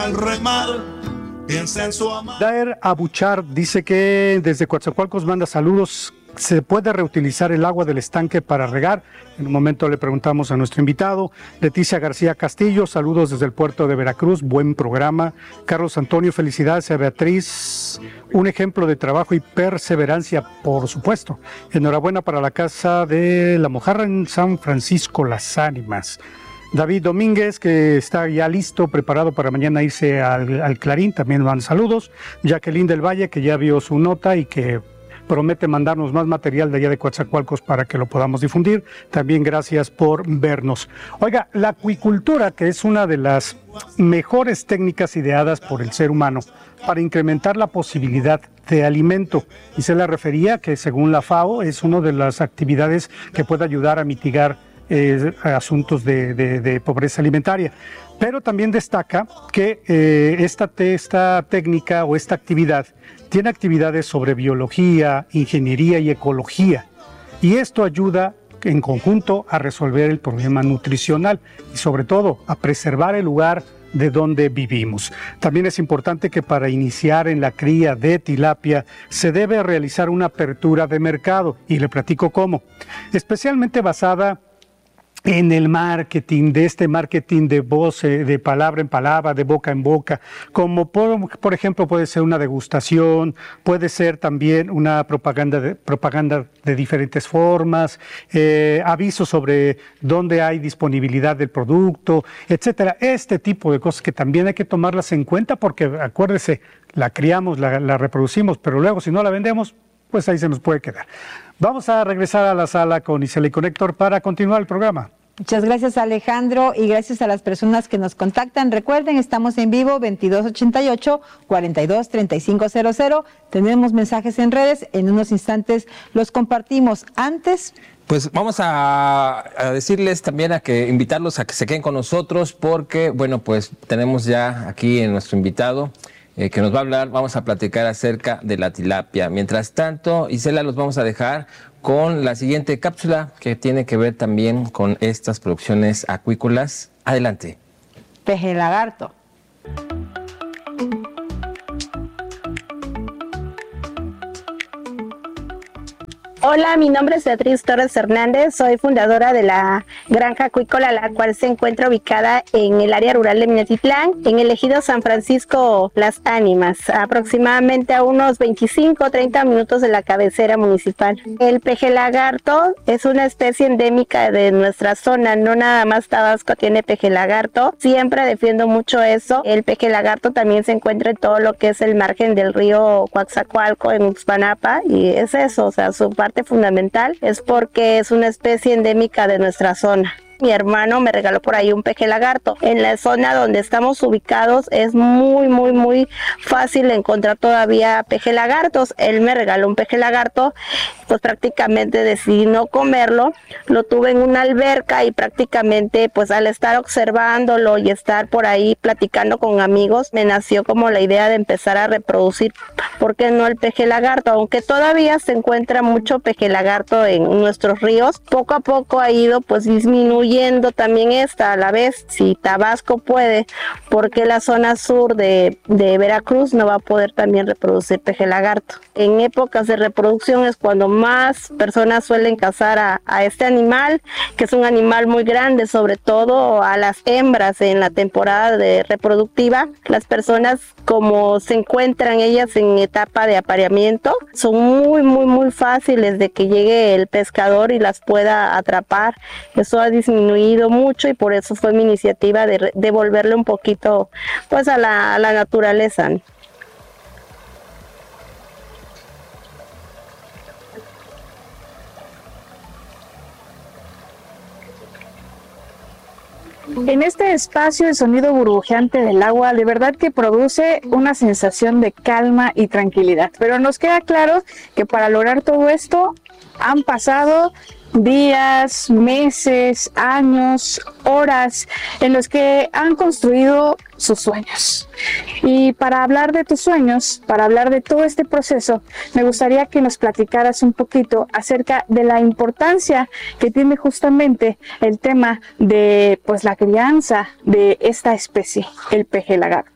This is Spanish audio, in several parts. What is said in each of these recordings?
al remar piensa en su amor. Daer Abuchar dice que desde Coatzacoalcos manda saludos. ¿Se puede reutilizar el agua del estanque para regar? En un momento le preguntamos a nuestro invitado. Leticia García Castillo, saludos desde el puerto de Veracruz, buen programa. Carlos Antonio, felicidades a Beatriz, un ejemplo de trabajo y perseverancia, por supuesto. Enhorabuena para la Casa de la Mojarra en San Francisco Las Ánimas. David Domínguez, que está ya listo, preparado para mañana irse al Clarín, también van saludos. Jacqueline del Valle, que ya vio su nota y que promete mandarnos más material de allá de Coatzacoalcos para que lo podamos difundir. También gracias por vernos. Oiga, la acuicultura, que es una de las mejores técnicas ideadas por el ser humano para incrementar la posibilidad de alimento. Y se le refería que, según la FAO, es una de las actividades que puede ayudar a mitigar asuntos de pobreza alimentaria. Pero también destaca que esta técnica o esta actividad tiene actividades sobre biología, ingeniería y ecología. Y esto ayuda en conjunto a resolver el problema nutricional y sobre todo a preservar el lugar de donde vivimos. También es importante que para iniciar en la cría de tilapia se debe realizar una apertura de mercado, y le platico cómo. Especialmente basada en el marketing, de este marketing de voz, de palabra en palabra, de boca en boca, como por ejemplo puede ser una degustación, puede ser también una propaganda de diferentes formas, avisos sobre dónde hay disponibilidad del producto, etcétera. Este tipo de cosas que también hay que tomarlas en cuenta, porque acuérdese, la criamos, la reproducimos, pero luego si no la vendemos, pues ahí se nos puede quedar. Vamos a regresar a la sala con Isela y con Héctor para continuar el programa. Muchas gracias, Alejandro, y gracias a las personas que nos contactan. Recuerden, estamos en vivo 2288-423500. Tenemos mensajes en redes, en unos instantes los compartimos. Antes, pues vamos a decirles también invitarlos a que se queden con nosotros, porque bueno, pues tenemos ya aquí en nuestro invitado que nos va a hablar, vamos a platicar acerca de la tilapia. Mientras tanto, Isela, los vamos a dejar con la siguiente cápsula que tiene que ver también con estas producciones acuícolas. Adelante. peje lagarto. Hola, mi nombre es Beatriz Torres Hernández, soy fundadora de la granja acuícola, la cual se encuentra ubicada en el área rural de Minatitlán, en el ejido San Francisco Las Ánimas, aproximadamente a unos 25-30 minutos de la cabecera municipal. El peje lagarto es una especie endémica de nuestra zona, no nada más Tabasco tiene peje lagarto, siempre defiendo mucho eso. El peje lagarto también se encuentra en todo lo que es el margen del río Coatzacoalco en Uxpanapa, y es eso, o sea, su parte fundamental es porque es una especie endémica de nuestra zona. Mi hermano me regaló por ahí un peje lagarto. En la zona donde estamos ubicados es muy fácil encontrar todavía peje lagartos. Él me regaló un peje lagarto, pues prácticamente decidí no comerlo. Lo tuve en una alberca y prácticamente pues al estar observándolo y estar por ahí platicando con amigos, me nació como la idea de empezar a reproducir, ¿por qué no el peje lagarto? Aunque todavía se encuentra mucho peje lagarto en nuestros ríos, poco a poco ha ido pues disminuyendo también esta a la vez. Si Tabasco puede, ¿por qué la zona sur de Veracruz no va a poder también reproducir peje lagarto? En épocas de reproducción es cuando más personas suelen cazar a este animal, que es un animal muy grande, sobre todo a las hembras en la temporada reproductiva. Las personas, como se encuentran ellas en etapa de apareamiento, son muy fáciles de que llegue el pescador y las pueda atrapar. Eso ha disminuido mucho y por eso fue mi iniciativa de devolverle un poquito pues a la naturaleza. En este espacio el sonido burbujeante del agua de verdad que produce una sensación de calma y tranquilidad, pero nos queda claro que para lograr todo esto han pasado días, meses, años, horas en los que han construido sus sueños. Y para hablar de tus sueños, para hablar de todo este proceso, me gustaría que nos platicaras un poquito acerca de la importancia que tiene justamente el tema de pues la crianza de esta especie, el peje lagarto.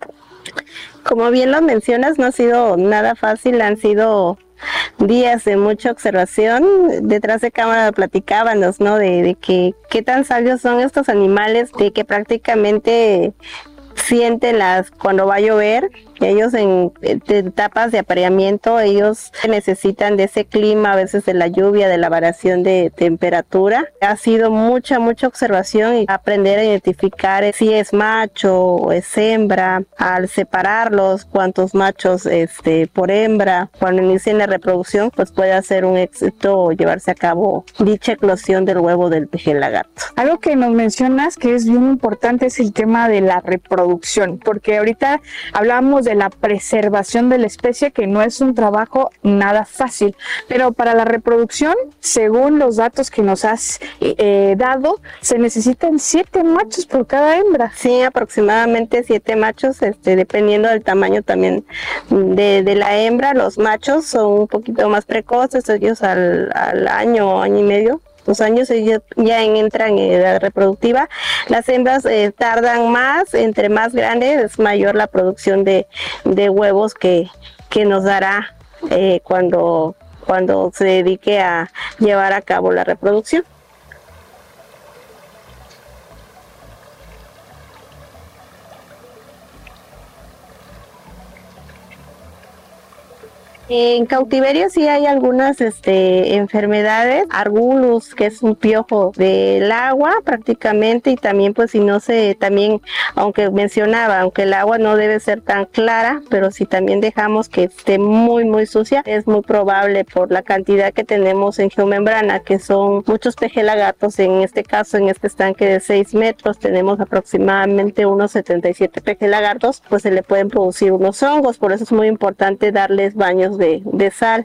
Como bien lo mencionas, no ha sido nada fácil, han sido días de mucha observación. Detrás de cámara platicábamos, ¿no? De que qué tan sabios son estos animales, de que prácticamente sienten cuando va a llover. Ellos en etapas de apareamiento, ellos necesitan de ese clima, a veces de la lluvia, de la variación de temperatura. Ha sido mucha observación y aprender a identificar si es macho o es hembra, al separarlos, cuántos machos por hembra. Cuando inicien la reproducción, pues puede hacer un éxito llevarse a cabo dicha eclosión del huevo del pejelagarto. Algo que nos mencionas que es bien importante es el tema de la reproducción, porque ahorita hablamos de la preservación de la especie, que no es un trabajo nada fácil, pero para la reproducción, según los datos que nos has dado, se necesitan 7 machos por cada hembra. Sí, aproximadamente 7 machos, dependiendo del tamaño también de la hembra. Los machos son un poquito más precoces, ellos al año o año y medio. 2 años ellos ya entran en edad reproductiva. Las hembras tardan más, entre más grandes es mayor la producción de huevos que nos dará cuando se dedique a llevar a cabo la reproducción. En cautiverio sí hay algunas enfermedades, Argulus, que es un piojo del agua prácticamente, y también pues si no se, también aunque el agua no debe ser tan clara, pero si también dejamos que esté muy sucia, es muy probable por la cantidad que tenemos en geomembrana, que son muchos pejelagartos. En este caso, en este estanque de 6 metros, tenemos aproximadamente unos 77 pejelagartos, pues se le pueden producir unos hongos, por eso es muy importante darles baños de sal.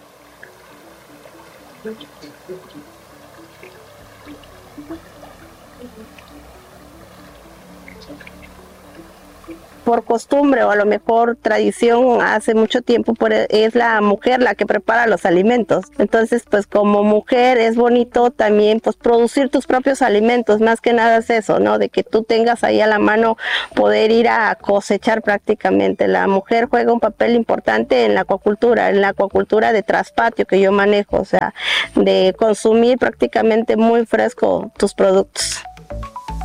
Por costumbre o a lo mejor tradición, hace mucho tiempo es la mujer la que prepara los alimentos. Entonces, pues como mujer es bonito también pues producir tus propios alimentos. Más que nada es eso, ¿no? De que tú tengas ahí a la mano poder ir a cosechar prácticamente. La mujer juega un papel importante en la acuacultura de traspatio que yo manejo, o sea, de consumir prácticamente muy fresco tus productos.